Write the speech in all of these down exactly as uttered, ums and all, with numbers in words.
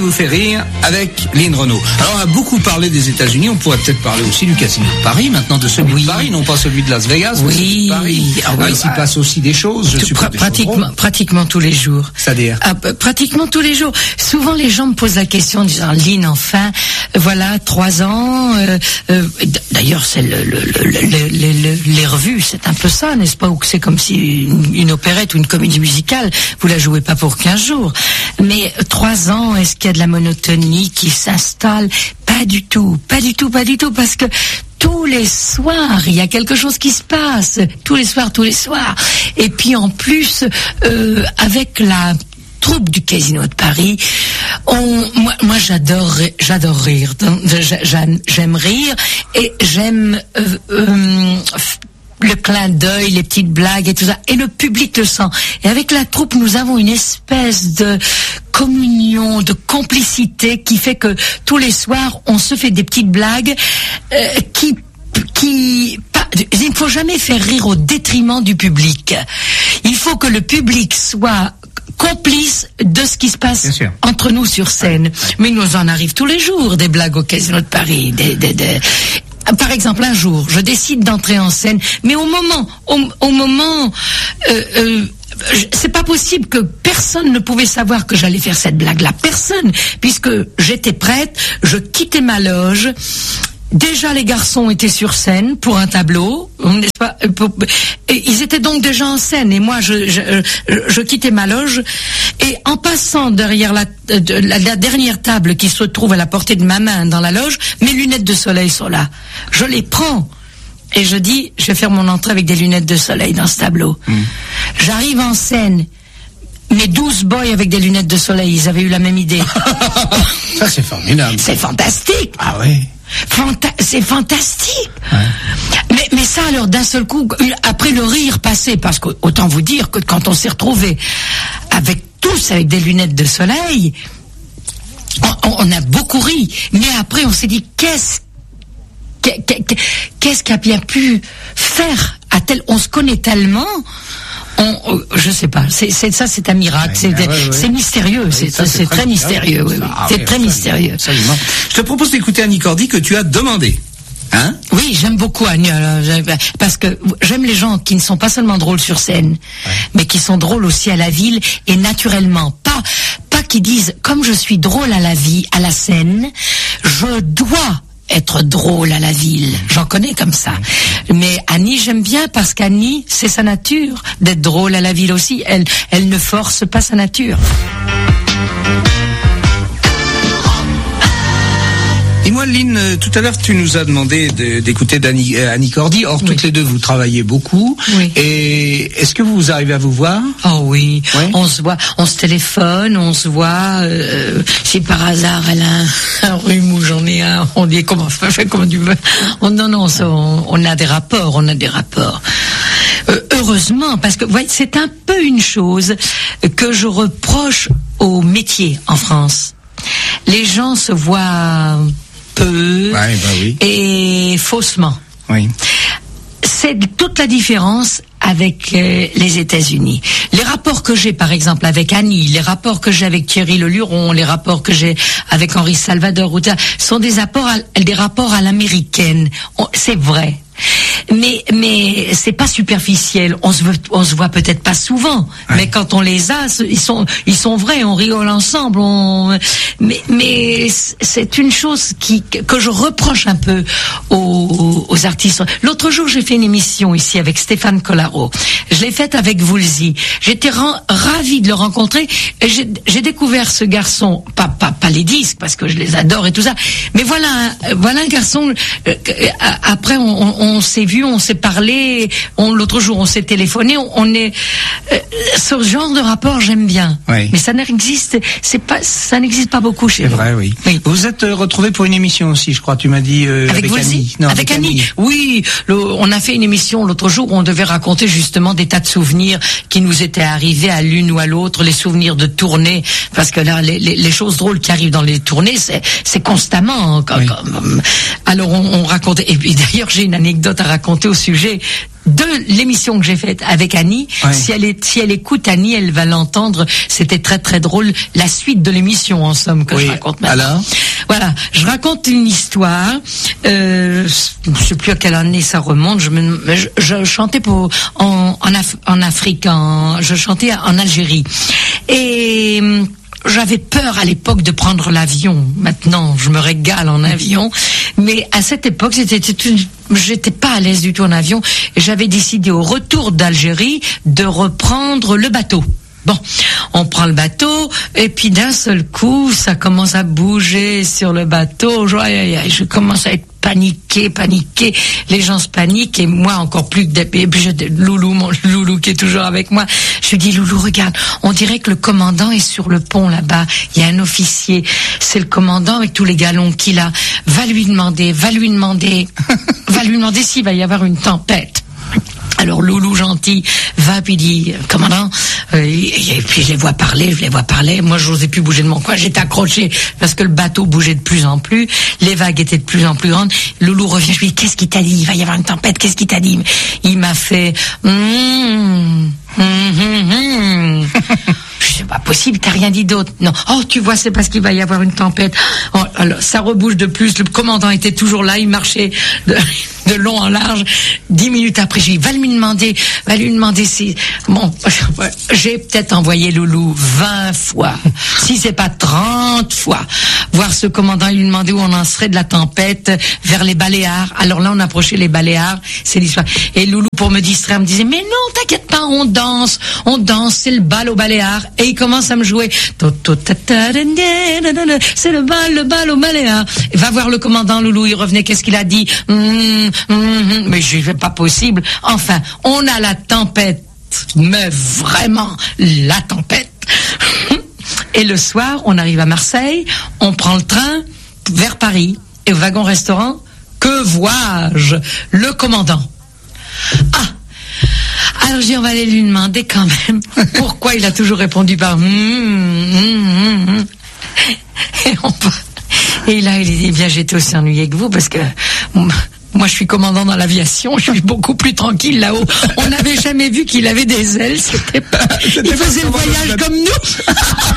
vous fait rire avec Lynn Renaud. Alors, on a beaucoup parlé des États-Unis. On pourrait peut-être parler aussi du Casino de Paris, maintenant de celui oui. de Paris, non pas celui de Las Vegas, mais celui de Paris. Ah, oui, ah, il s'y passe aussi des choses, je suppose. Pra- pratiquement, pratiquement tous les jours. C'est-à-dire ah, Pratiquement tous les jours. Souvent, les gens me posent la question en disant, Lynn, enfin, voilà, trois ans. Euh, euh, d'ailleurs, c'est le, le, le, le, le, le, les revues, c'est un peu ça, n'est-ce pas? Ou que c'est comme si une, une opérette ou une comédie musicale, vous la jouez pas pour quinze jours. Mais trois ans, est-ce qu'il y a de la monotonie qui s'installe? Pas du tout, pas du tout, pas du tout, parce que tous les soirs, il y a quelque chose qui se passe. Tous les soirs, tous les soirs. Et puis en plus, euh, avec la troupe du Casino de Paris, on, moi, moi j'adore, j'adore rire. J'aime, j'aime rire et j'aime euh, euh, le clin d'œil, les petites blagues et tout ça. Et le public le sent. Et avec la troupe, nous avons une espèce de communion, de complicité qui fait que tous les soirs, on se fait des petites blagues euh, qui... qui pas, il ne faut jamais faire rire au détriment du public. Il faut que le public soit complice de ce qui se passe entre nous sur scène. Ouais, ouais. Mais il nous en arrive tous les jours des blagues au Casino de Paris, des... des, des Par exemple, un jour, je décide d'entrer en scène, mais au moment, au, au moment, euh, euh, c'est pas possible que personne ne pouvait savoir que j'allais faire cette blague-là. Personne, puisque j'étais prête, je quittais ma loge. Déjà, les garçons étaient sur scène pour un tableau, n'est-ce pas? Et ils étaient donc déjà en scène. Et moi, je, je, je quittais ma loge. Et en passant derrière la, la, la dernière table qui se trouve à la portée de ma main dans la loge, mes lunettes de soleil sont là. Je les prends. Et je dis, je vais faire mon entrée avec des lunettes de soleil dans ce tableau. Mmh. J'arrive en scène. Mes douze boys avec des lunettes de soleil, ils avaient eu la même idée. Ça, c'est formidable. C'est fantastique. Ah oui. Fanta- c'est fantastique. Ouais. Mais, mais ça, alors, d'un seul coup, après le rire passé, parce que, autant vous dire que quand on s'est retrouvés avec tous avec des lunettes de soleil, on, on a beaucoup ri. Mais après, on s'est dit, qu'est-ce, qu'est-ce qui a bien pu faire à tel, on se connaît tellement, on, on, je sais pas, c'est, c'est ça, c'est un miracle, ouais, c'est, ouais, ouais. c'est mystérieux, oui, c'est, ça, c'est, c'est très, très mystérieux, oui, oui. Ah, c'est oui, très absolument, mystérieux. Absolument. Je te propose d'écouter Annie Cordy que tu as demandé. Hein? Oui, j'aime beaucoup Annie, parce que j'aime les gens qui ne sont pas seulement drôles sur scène, ouais. mais qui sont drôles aussi à la ville et naturellement. Pas, pas qui disent, comme je suis drôle à la vie, à la scène, je dois être drôle à la ville. J'en connais comme ça. Mais Annie, j'aime bien parce qu'Annie, c'est sa nature d'être drôle à la ville aussi. Elle, elle ne force pas sa nature. Et moi, Lynn, tout à l'heure, tu nous as demandé de, d'écouter d'Annie, euh, Annie Cordy. Or, oui. toutes les deux, vous travaillez beaucoup. Oui. Et est-ce que vous arrivez à vous voir? Oh oui. oui. On se voit, on se téléphone, on se voit. Euh, si par hasard elle a un, un rhume ou j'en ai un, on dit comment ça fait, comment tu veux. On, non, non, ça, on, on a des rapports, on a des rapports. Euh, heureusement, parce que ouais, c'est un peu une chose que je reproche au métier en France. Les gens se voient peu ouais, bah oui. et faussement. Oui. C'est toute la différence avec euh, les États-Unis. Les rapports que j'ai, par exemple, avec Annie, les rapports que j'ai avec Thierry Leluron, les rapports que j'ai avec Henri Salvador, sont des rapports à, des rapports à l'américaine. On, c'est vrai. Mais mais c'est pas superficiel. On se veut, on se voit peut-être pas souvent, ouais. mais quand on les a, ils sont ils sont vrais. On rigole ensemble. On mais mais c'est une chose qui que je reproche un peu aux, aux artistes. L'autre jour, j'ai fait une émission ici avec Stéphane Collaro. Je l'ai faite avec Woolsey. J'étais ran, ravie de le rencontrer. Et j'ai, j'ai découvert ce garçon, pas pas pas les disques parce que je les adore et tout ça. Mais voilà un, voilà un garçon. Euh, après, on, on, on s'est vu. On s'est parlé, on, l'autre jour on s'est téléphoné, on, on est euh, ce genre de rapport j'aime bien, oui. mais ça n'existe, c'est pas, ça n'existe pas beaucoup chez c'est vous. C'est vrai, oui. oui. Vous êtes euh, retrouvés pour une émission aussi, je crois. Tu m'as dit euh, avec, avec Annie. Non, avec, avec Annie. Annie. Oui, le, on a fait une émission l'autre jour où on devait raconter justement des tas de souvenirs qui nous étaient arrivés à l'une ou à l'autre, les souvenirs de tournée, parce que là les, les, les choses drôles qui arrivent dans les tournées, c'est, c'est constamment. Comme, oui. comme, alors on, on racontait. Et puis d'ailleurs j'ai une anecdote à raconter. raconter au sujet de l'émission que j'ai faite avec Annie. Ouais. Si elle est, si elle écoute Annie, elle va l'entendre. C'était très très drôle. La suite de l'émission, en somme, que oui. je raconte maintenant. Alors voilà, je raconte une histoire. Euh, je sais plus à quelle année ça remonte. Je, me, je, je chantais pour en en, Af, en Afrique. En, je chantais en Algérie. Et j'avais peur à l'époque de prendre l'avion. Maintenant, je me régale en avion. Mais à cette époque, c'était une, j'étais pas à l'aise du tout en avion. Et j'avais décidé au retour d'Algérie de reprendre le bateau. Bon, on prend le bateau et puis d'un seul coup, ça commence à bouger sur le bateau. Je, aïe, aïe, je commence à être paniqué, paniqué. Les gens se paniquent et moi encore plus. Et puis je, Loulou, mon Loulou qui est toujours avec moi. Je lui dis, Loulou, regarde, on dirait que le commandant est sur le pont là-bas. Il y a un officier. C'est le commandant avec tous les galons qu'il a. Va lui demander, va lui demander, va lui demander s'il va y avoir une tempête. Alors Loulou gentil va puis dit commandant euh, et, et puis je les vois parler, je les vois parler. Moi je n'osais plus bouger de mon coin, j'étais accroché parce que le bateau bougeait de plus en plus, les vagues étaient de plus en plus grandes. Loulou revient, je lui dis qu'est-ce qu'il t'a dit? Il va y avoir une tempête, qu'est-ce qu'il t'a dit? Il m'a fait mmh, mmh, mmh, mmh. C'est pas possible, t'as rien dit d'autre. Non. Oh, tu vois, c'est parce qu'il va y avoir une tempête. Oh, alors, ça rebouge de plus. Le commandant était toujours là, il marchait de, de long en large. Dix minutes après, j'ai dit, va lui demander, va lui demander si, bon, j'ai peut-être envoyé Loulou vingt fois, si c'est pas trente fois, voir ce commandant, il lui demandait où on en serait de la tempête vers les Baléares. Alors là, on approchait les Baléares, c'est l'histoire. Et Loulou, pour me distraire, me disait, mais non, t'inquiète pas, on danse, on danse, c'est le bal aux Baléares. Et il commence à me jouer. C'est le bal, le bal au Baléares. Va voir le commandant Loulou, il revenait, qu'est-ce qu'il a dit? mmh, mmh, mmh. Mais je vais pas possible. Enfin, on a la tempête. Mais vraiment, la tempête. Et le soir, on arrive à Marseille, on prend le train vers Paris. Et au wagon-restaurant, que vois-je? Le commandant. Ah! Alors je dis, on va aller lui demander quand même pourquoi il a toujours répondu par mmh, mmh, mmh. Et, on... et là il dit, eh bien j'étais aussi ennuyé que vous parce que moi je suis commandant dans l'aviation, je suis beaucoup plus tranquille là-haut. On n'avait jamais vu qu'il avait des ailes, c'était pas... il faisait le voyage comme nous.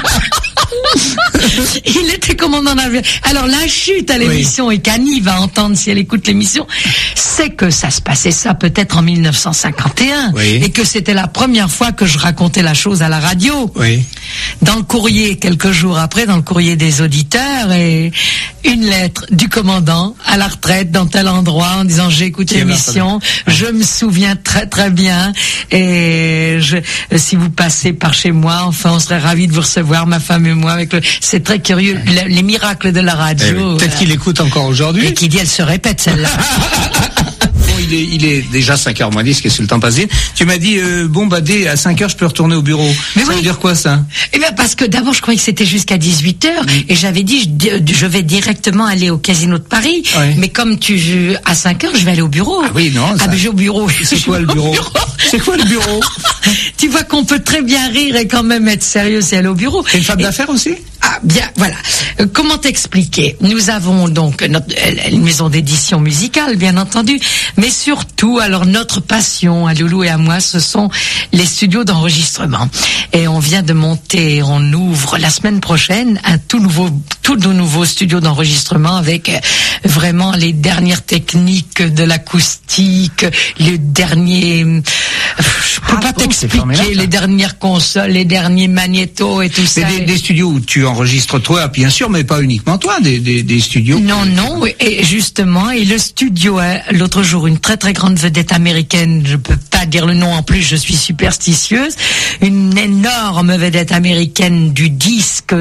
Il était commandant d'avion. Alors la chute à l'émission, oui. Et qu'Annie va entendre si elle écoute l'émission, c'est que ça se passait ça peut-être en mille neuf cent cinquante et un, oui. Et que c'était la première fois que je racontais la chose à la radio. Oui. Dans le courrier, quelques jours après, dans le courrier des auditeurs, et une lettre du commandant à la retraite dans tel endroit en disant j'ai écouté l'émission, je me souviens très très bien et je, si vous passez par chez moi, enfin on serait ravis de vous recevoir, ma femme et moi. Avec le, c'est très curieux, ouais. les, les miracles de la radio. Eh oui. Peut-être euh, qu'il écoute encore aujourd'hui. Et qui dit elle se répète celle-là. Bon, il est, il est déjà cinq heures moins dix, qu'est-ce que le temps passé. Tu m'as dit, euh, bon, bah, dès à cinq heures, je peux retourner au bureau. Mais ça oui. veut dire quoi, ça? Eh bien, parce que d'abord, je croyais que c'était jusqu'à dix-huit heures, oui. Et j'avais dit, je, je vais directement aller au Casino de Paris. Oui. Mais comme tu, à cinq heures, je vais aller au bureau. Ah oui, non. Ça... Ah, ben, je vais au bureau. C'est quoi le bureau? bureau C'est quoi le bureau? Tu vois qu'on peut très bien rire et quand même être sérieux, c'est aller au bureau. C'est une femme et... d'affaires aussi? Ah, bien, voilà. Euh, comment t'expliquer? Nous avons donc notre, une maison d'édition musicale, bien entendu, mais surtout, alors, notre passion, à Loulou et à moi, ce sont les studios d'enregistrement. Et on vient de monter, on ouvre la semaine prochaine un tout nouveau, tout nouveau studio d'enregistrement avec vraiment les dernières techniques de l'acoustique, les derniers, je peux ah, pas bon, t'expliquer, les dernières consoles, les derniers magnétos et tout c'est ça. Des, des studios où tu enregistres toi, bien sûr, mais pas uniquement toi, des, des, des studios. Non, non, et justement, et le studio, hein, l'autre jour, une très très grande vedette américaine, je peux pas dire le nom en plus, je suis superstitieuse, une énorme vedette américaine du disque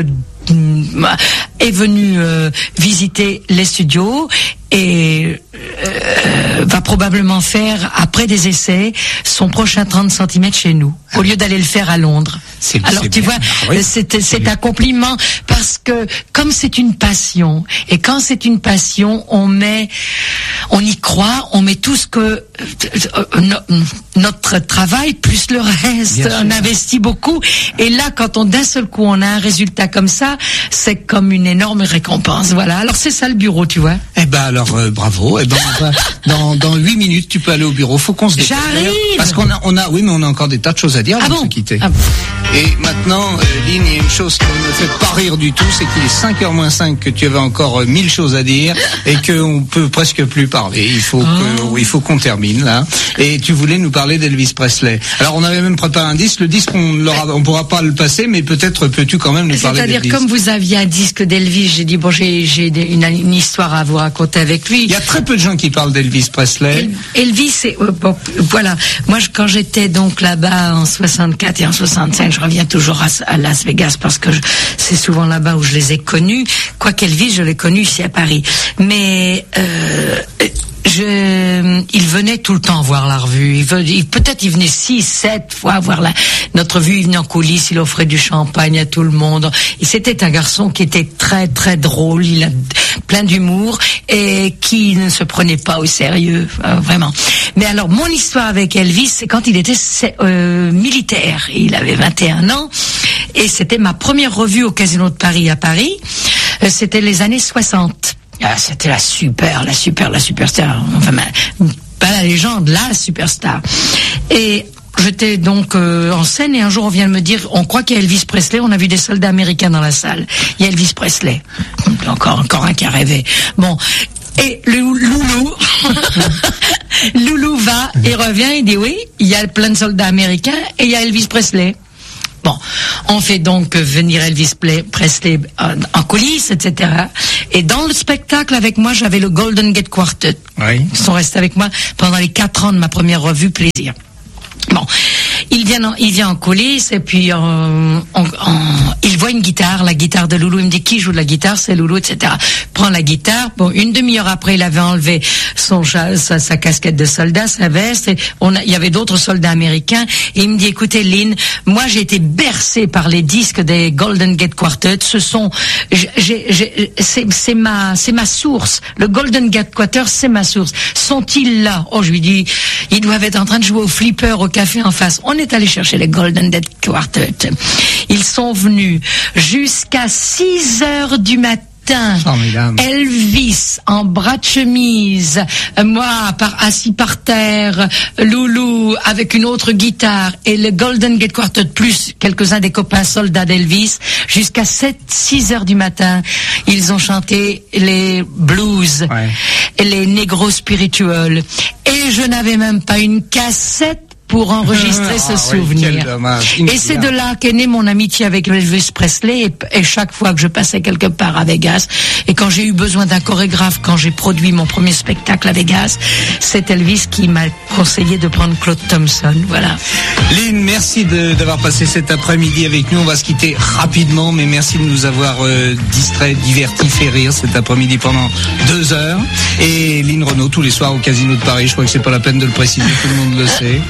est venue euh, visiter les studios et euh, va probablement faire, après des essais, son prochain trente centimètres chez nous, au lieu d'aller le faire à Londres. C'est, Alors c'est tu bien. vois, ah, oui. c'est, c'est oui. un compliment parce que comme c'est une passion, et quand c'est une passion, on met, on y croit, on met tout ce que euh, no, notre travail plus le reste, bien on sûr. investit beaucoup. Et là, quand on d'un seul coup on a un résultat comme ça, c'est comme une énorme récompense. Voilà. Alors c'est ça le bureau, tu vois. Eh ben alors euh, bravo. Eh ben on va, dans dans huit minutes tu peux aller au bureau. Faut qu'on se dépêche. J'arrive. Parce qu'on a on a oui mais on a encore des tas de choses à dire ah avant bon de se quitter. Ah bon. Et maintenant, euh, Lynn, il y a une chose qui ne me fait pas rire du tout, c'est qu'il est cinq heures moins cinq, que tu avais encore euh, mille choses à dire et qu'on peut presque plus parler. Il faut oh. que, il faut qu'on termine là. Et tu voulais nous parler d'Elvis Presley. Alors on avait même préparé un disque. Le disque on l'aura, on pourra pas le passer, mais peut-être peux-tu quand même nous parler d'Elvis. C'est-à-dire comme vous aviez un disque d'Elvis, j'ai dit bon j'ai j'ai une, une histoire à vous raconter avec lui. Il y a très peu de gens qui parlent d'Elvis Presley. El, Elvis, c'est euh, bon, voilà. Moi je, quand j'étais donc là-bas en soixante-quatre et en soixante-cinq, je reviens toujours à, à Las Vegas parce que je, c'est souvent là-bas où je les ai connus. Quoi qu'Elvis, je l'ai connu ici à Paris. Mais euh, je, il venait tout le temps voir la revue. Il, il, peut-être il venait six, sept fois voir la, notre revue. Il venait en coulisses, il offrait du champagne à tout le monde. Et c'était un garçon qui était très très drôle. Il a plein d'humour et qui ne se prenait pas au sérieux, euh, vraiment. Mais alors mon histoire avec Elvis, c'est quand il était euh, militaire. Il avait vingt et un ans et c'était ma première revue au Casino de Paris à Paris. Euh, c'était les années soixante. Ah, c'était la super, la super, la superstar. Enfin, ma, pas la légende, la superstar. Et j'étais donc euh, en scène et un jour on vient de me dire, on croit qu'il y a Elvis Presley, on a vu des soldats américains dans la salle. Il y a Elvis Presley. Encore, encore un qui a rêvé. Bon. Et le Loulou, Loulou va et revient, il dit oui, il y a plein de soldats américains et il y a Elvis Presley. Bon, on fait donc venir Elvis Presley en, en coulisses, et cetera. Et dans le spectacle avec moi, j'avais le Golden Gate Quartet. Oui. Ils sont restés avec moi pendant les quatre ans de ma première revue Plaisir. Bon, il vient en, il vient en coulisses et puis euh, on, on, il voit une guitare, la guitare de Loulou. Il me dit qui joue de la guitare, c'est Loulou, et cetera. Prend la guitare. Bon, une demi-heure après, il avait enlevé son sa, sa casquette de soldat, sa veste. Et on a, il y avait d'autres soldats américains. Et il me dit écoutez, Lynn, moi j'ai été bercé par les disques des Golden Gate Quartet. Ce sont, j'ai, j'ai, c'est, c'est ma, c'est ma source. Le Golden Gate Quartet, c'est ma source. Sont-ils là? Oh, je lui dis, ils doivent être en train de jouer au flipper au café en face. On est allé chercher les Golden Gate Quartet. Ils sont venus jusqu'à six heures du matin. Formidable. Elvis en bras de chemise, moi par, assis par terre, Loulou avec une autre guitare et le Golden Gate Quartet plus quelques-uns des copains soldats d'Elvis jusqu'à sept, six heures du matin. Ils ont chanté les blues, ouais. et les négros spirituels et je n'avais même pas une cassette pour enregistrer ah, ce oui, souvenir. Quel dommage. Et c'est de là qu'est née mon amitié avec Elvis Presley et, et chaque fois que je passais quelque part à Vegas et quand j'ai eu besoin d'un chorégraphe, quand j'ai produit mon premier spectacle à Vegas, c'est Elvis qui m'a conseillé de prendre Claude Thompson. Voilà. Lynn, merci de, d'avoir passé cet après-midi avec nous. On va se quitter rapidement, mais merci de nous avoir euh, distrait, diverti, fait rire cet après-midi pendant deux heures. Et Lynn Renaud, tous les soirs au Casino de Paris. Je crois que c'est pas la peine de le préciser, tout le monde le sait.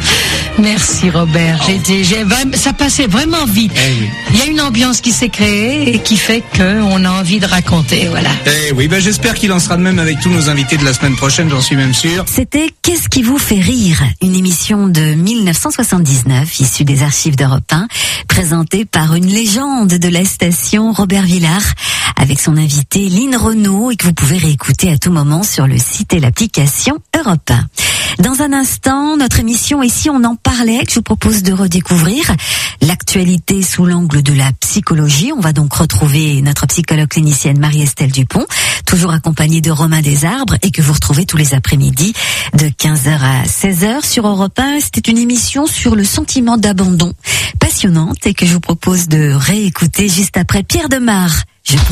Merci Robert. J'ai été, j'ai, ça passait vraiment vite. Eh oui. Il y a une ambiance qui s'est créée et qui fait qu'on a envie de raconter. Voilà. Eh oui, ben j'espère qu'il en sera de même avec tous nos invités de la semaine prochaine, j'en suis même sûr. C'était Qu'est-ce qui vous fait rire? Une émission de mille neuf cent soixante-dix-neuf, issue des archives d'Europe un, présentée par une légende de la station, Robert Villard, avec son invité Lynn Renaud et que vous pouvez réécouter à tout moment sur le site et l'application Europe un. Dans un instant, notre émission Et si on en parlait, que je vous propose de redécouvrir l'actualité sous l'angle de la psychologie. On va donc retrouver notre psychologue clinicienne Marie-Estelle Dupont, toujours accompagnée de Romain Desarbres et que vous retrouvez tous les après-midi de quinze heures à seize heures sur Europe un. C'était une émission sur le sentiment d'abandon passionnante et que je vous propose de réécouter juste après Pierre Demar. Je